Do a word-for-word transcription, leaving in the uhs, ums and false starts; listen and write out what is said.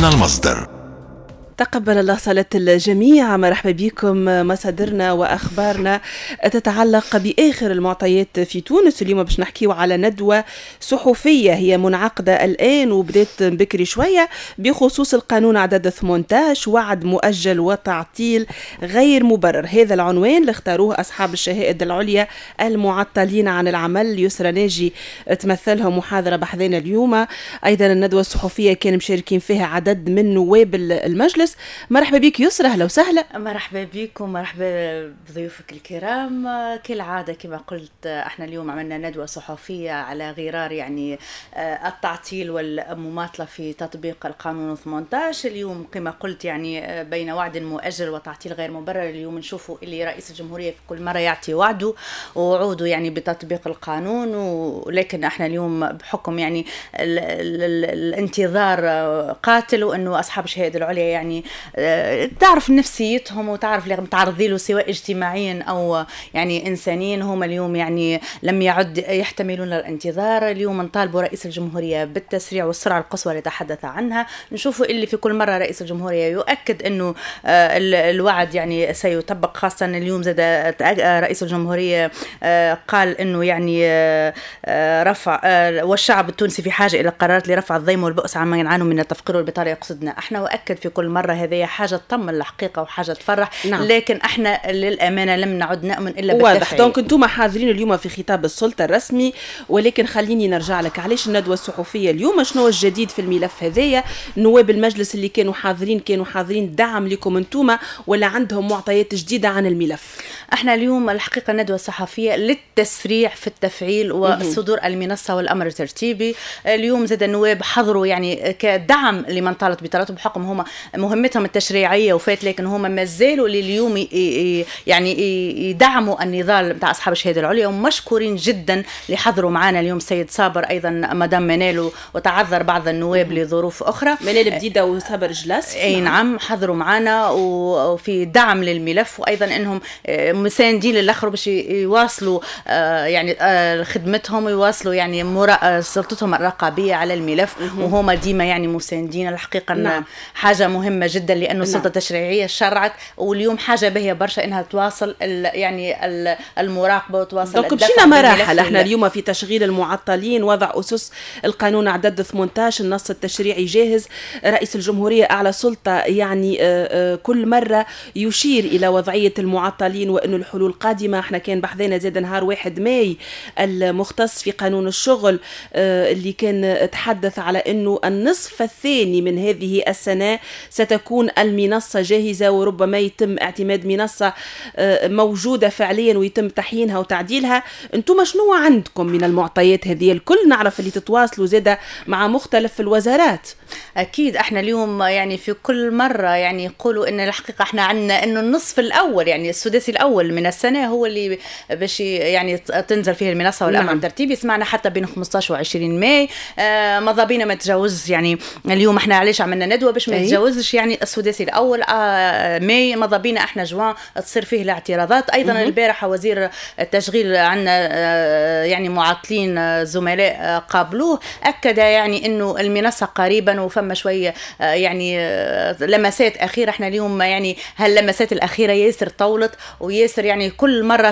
من المصدر. تقبل الله صلاة الجميع. مرحبا بكم. مصادرنا وأخبارنا تتعلق بآخر المعطيات في تونس. اليوم باش نحكيو على ندوة صحفية هي منعقدة الآن وبدأت بكري شوية بخصوص القانون عدد ثمانية عشر، وعد مؤجل وتعطيل غير مبرر. هذا العنوان اللي اختاروه أصحاب الشهائد العليا المعطلين عن العمل. يسرى ناجي تمثلهم محاضرة بحذنا اليوم. أيضا الندوة الصحفية كان مشاركين فيها عدد من نواب المجلس. مرحبا بك يسرى، اهلا وسهلا. مرحبا بكم، مرحبا بضيوفك الكرام. كالعاده كما قلت احنا اليوم عملنا ندوه صحفيه على غرار يعني التعطيل والمماطله في تطبيق القانون ثمانية عشر. اليوم كما قلت يعني بين وعد مؤجل وتعطيل غير مبرر. اليوم نشوفوا اللي رئيس الجمهوريه في كل مره يعطي وعده ووعوده يعني بتطبيق القانون، ولكن احنا اليوم بحكم يعني ال ال ال الانتظار قاتل، وانه اصحاب الشهاده العليا يعني تعرف نفسيتهم وتعرف اللي متعرضين له سواء اجتماعيا او يعني انسانيا. هم اليوم يعني لم يعد يحتملون الانتظار. اليوم نطالبوا رئيس الجمهوريه بالتسريع والسرعه القصوى اللي تحدث عنها. نشوفوا اللي في كل مره رئيس الجمهوريه يؤكد انه الوعد يعني سيطبق، خاصه اليوم زاد رئيس الجمهوريه قال انه يعني رفع والشعب التونسي في حاجه الى قرارات لرفع الضيم والبؤس عما يعانوا من التفقير والبطاله يقصدنا. احنا واكد في كل مرة هذه حاجة تطمن الحقيقة وحاجة تفرح. نعم. لكن احنا للأمانة لم نعد نؤمن إلا بالتفعيل. واضح. دونك انتم حاضرين اليوم في خطاب السلطة الرسمي، ولكن خليني نرجع لك علاش الندوة الصحفية اليوم. شنو الجديد في الملف هذايا؟ نواب المجلس اللي كانوا حاضرين كانوا حاضرين دعم لكم انتم ولا عندهم معطيات جديدة عن الملف؟ احنا اليوم الحقيقة الندوة الصحفية للتسريع في التفعيل وصدور المنصة والأمر الترتيبي. اليوم زاد النواب حضروا يعني كدعم لمن طالت بطلبهم بحكم هم مهمتهم التشريعية وفات، لكن هم ما زالوا لليوم يعني يدعموا النضال بتاع أصحاب الشهادة العليا، ومشكورين جدا اللي حضروا معنا اليوم السيد صابر، أيضا مدام منال، وتعذر بعض النواب لظروف أخرى. منال بديدة وصابر جلاس. أي نعم حضروا معنا وفي دعم للملف، وأيضا أنهم مساندين للآخر باش يواصلوا يعني خدمتهم ويواصلوا يعني سلطتهم الرقابية على الملف، وهم ديما يعني مساندين. الحقيقة نعم. حاجة مهمة جدا لأنه السلطة التشريعية شرعت، واليوم حاجة باهية برشا إنها تواصل يعني المراقبة وتواصل الدفع. دونك مشينا مراحل. احنا اليوم في تشغيل المعطلين، وضع أسس القانون عدد ثمانية عشر، النص التشريعي جاهز. رئيس الجمهورية أعلى سلطة يعني كل مرة يشير إلى وضعية المعطلين وأنه الحلول قادمة. احنا كان بحذنا زاد نهار واحد ماي المختص في قانون الشغل اللي كان تحدث على أنه النصف الثاني من هذه السنة ستكون المنصة جاهزة، وربما يتم اعتماد منصة موجودة فعليا ويتم تحيينها وتعديلها. انتم شنو عندكم من المعطيات هذه الكل؟ نعرف اللي تتواصلوا زادة مع مختلف الوزارات. أكيد احنا اليوم يعني في كل مرة يعني يقولوا إن الحقيقة احنا عندنا إنه النصف الأول يعني السداسي الأول من السنة هو اللي باش يعني تنزل فيه المنصة والأمر نعم. الترتيبي. سمعنا حتى بين خمسة عشر وعشرين ماي آه ماذا بينا ما تجاوز يعني اليوم احنا علاش عملنا ندوة باش ما يتجاوزش يعني السداسي الأول آه ماي ماذا بينا احنا جوان تصير فيه الاعتراضات. أيضا البارحة وزير التشغيل عندنا آه يعني معطلين آه زملاء آه قابلوه، أكد يعني إنه المنصة قريبا وفما شوية آه يعني آه لمسات أخيرة. احنا اليوم يعني هاللمسات الأخيرة ياسر طولت وياسر يعني كل مرة